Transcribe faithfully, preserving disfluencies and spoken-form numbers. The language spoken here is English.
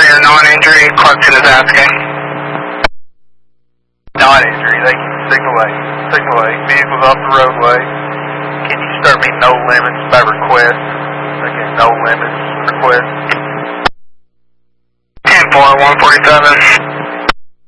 Fire non-injury, Clarkson is asking. Non-injury, they can stick away. Stick away. Vehicles off the roadway. Can you start me no limits by request? Again, no limits request. ten four, one forty-seven.